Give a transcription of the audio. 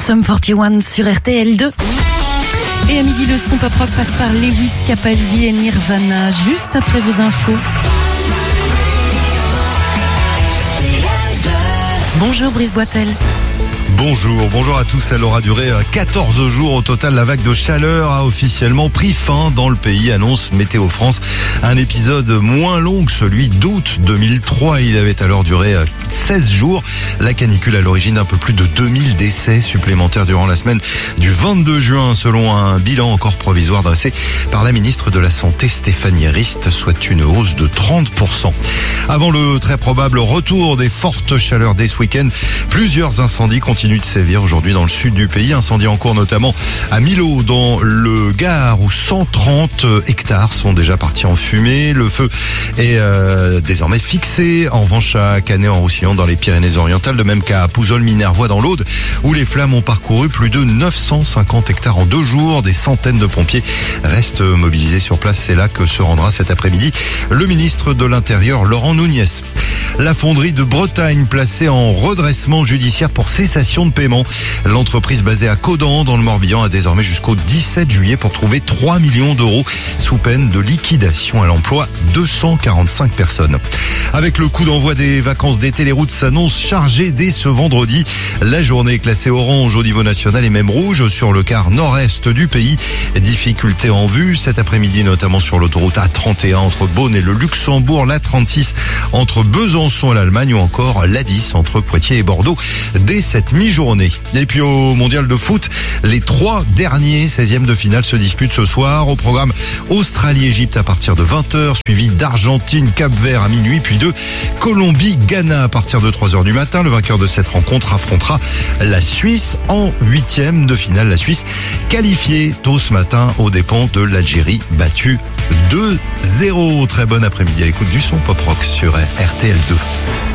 Sum 41 sur RTL2. Et à midi, le son pop rock passe par Lewis Capaldi et Nirvana, juste après vos infos. Bonjour Brice Boitel. Bonjour à tous. Elle aura duré 14 jours au total. La vague de chaleur a officiellement pris fin dans le pays, annonce Météo France. Un épisode moins long que celui d'août 2003. Il avait alors duré 16 jours. La canicule à l'origine d'un peu plus de 2000 décès supplémentaires durant la semaine du 22 juin, selon un bilan encore provisoire dressé par la ministre de la Santé Stéphanie Rist, soit une hausse de 30%. Avant le très probable retour des fortes chaleurs dès ce week-end, plusieurs incendies continuent de sévir aujourd'hui dans le sud du pays. Incendie en cours notamment à Millau dans le Gard où 130 hectares sont déjà partis en fumée. Le feu est désormais fixé. En revanche à Canet-en-Roussillon dans les Pyrénées-Orientales, de même qu'à Pouzol-Minervois dans l'Aude où les flammes ont parcouru plus de 950 hectares en 2 jours. Des centaines de pompiers restent mobilisés sur place. C'est là que se rendra cet après-midi le ministre de l'Intérieur Laurent Nunez. La fonderie de Bretagne placée en redressement judiciaire pour cessation de paiement. L'entreprise basée à Caudan dans le Morbihan a désormais jusqu'au 17 juillet pour trouver 3 millions d'euros sous peine de liquidation. Elle emploie 245 personnes. Avec le coup d'envoi des vacances d'été, les routes s'annoncent chargées dès ce vendredi. La journée est classée orange au niveau national et même rouge sur le quart nord-est du pays. Difficultés en vue cet après-midi, notamment sur l'autoroute A31 entre Beaune et le Luxembourg, l'A36 entre Besançon et l'Allemagne ou encore l'A10 entre Poitiers et Bordeaux dès cette mi-journée. Et puis au mondial de foot, les 3 derniers 16e de finale se disputent ce soir. Au programme Australie-Égypte à partir de 20h, suivi d'Argentine-Cap-Vert à minuit, puis de Colombie-Ghana à partir de 3h du matin. Le vainqueur de cette rencontre affrontera la Suisse en 8e de finale. La Suisse qualifiée tôt ce matin aux dépens de l'Algérie battue 2-0. Très bon après-midi à l'écoute du son pop rock sur RTL2.